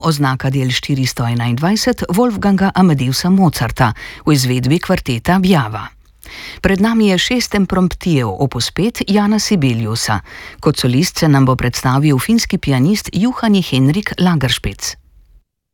Oznaka del 421 Wolfganga Amadeusa Mozarta v izvedbi kvarteta Bjava. Pred nami je 6. impromptijev opus 5 Jana Sibeliusa. Kot solist se nam bo predstavil finski pianist Juhani Henrik Lageršpec.